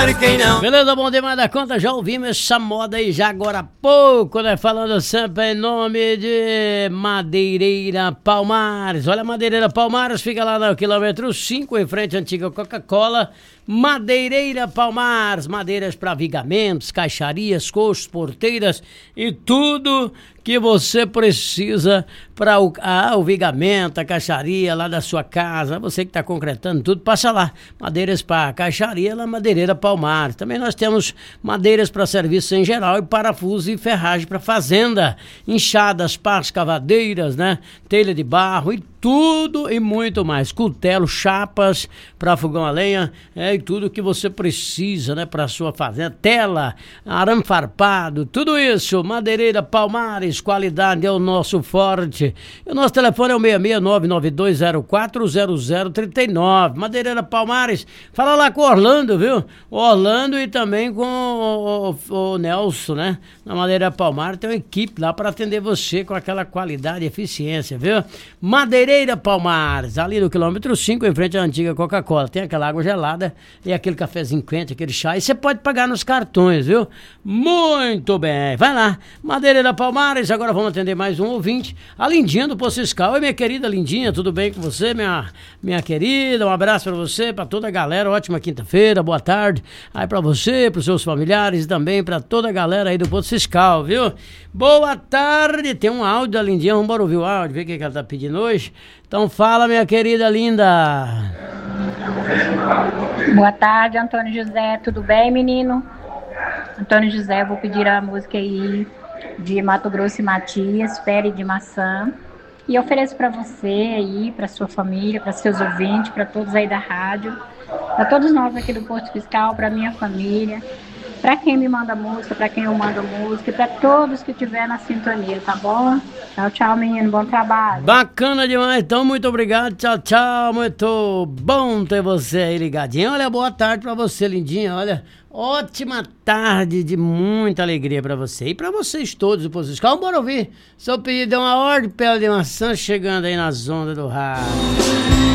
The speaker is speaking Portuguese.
amor quem não. Beleza, bom demais da conta, já ouvimos essa moda aí já agora há pouco, né? Falando sempre em nome de Madeireira Palmares. Olha, Madeireira Palmares fica lá no quilômetro 5, em frente à antiga Coca-Cola. Madeireira Palmares, madeiras para vigamentos, caixarias, coxos, porteiras e tudo que você precisa para o vigamento, a caixaria lá da sua casa. Você que está concretando tudo, passa lá. Madeiras para caixaria, lá Madeireira Palmares. Também nós temos madeiras para serviço em geral e parafuso e ferragem para fazenda. Enxadas, pás, cavadeiras, né? Telha de barro e tudo e muito mais. Cutelo, chapas para fogão a lenha, e tudo que você precisa, né, para sua fazenda. Tela, arame farpado, tudo isso. Madeireira Palmares, qualidade é o nosso forte. E o nosso telefone é o 66992040039. Madeireira Palmares, fala lá com o Orlando, viu? O Orlando e também com o Nelson, né? Na Madeireira Palmares tem uma equipe lá para atender você com aquela qualidade e eficiência, viu? Madeireira Palmares, ali no quilômetro 5, em frente à antiga Coca-Cola. Tem aquela água gelada e aquele cafezinho quente, aquele chá. E você pode pagar nos cartões, viu? Muito bem. Vai lá. Madeireira Palmares, agora vamos atender mais um ouvinte. A Lindinha do Poço Fiscal. Oi, minha querida Lindinha, tudo bem com você, minha querida? Um abraço pra você, pra toda a galera. Ótima quinta-feira, boa tarde. Aí pra você, pros seus familiares e também pra toda a galera aí do Poço Fiscal, viu? Boa tarde. Tem um áudio da Lindinha, vamos embora ouvir o áudio, ver o que ela tá pedindo hoje. Então fala, minha querida linda. Boa tarde, Antônio José, tudo bem, menino? Antônio José, vou pedir a música aí de Mato Grosso e Matias, Pere de Maçã, e ofereço para você aí, para sua família, para seus ouvintes, para todos aí da rádio, para todos nós aqui do Posto Fiscal, para minha família, para quem me manda música, para quem eu mando música, para todos que estiver na sintonia, tá bom? Tchau, tchau, menino, bom trabalho. Bacana demais, então muito obrigado, tchau, tchau, muito bom ter você aí ligadinho. Olha, boa tarde pra você, lindinha, olha, ótima tarde de muita alegria pra você e pra vocês todos do Posto Fiscal. Bora ouvir, seu pedido é uma ordem, pele de maçã chegando aí nas ondas do rádio.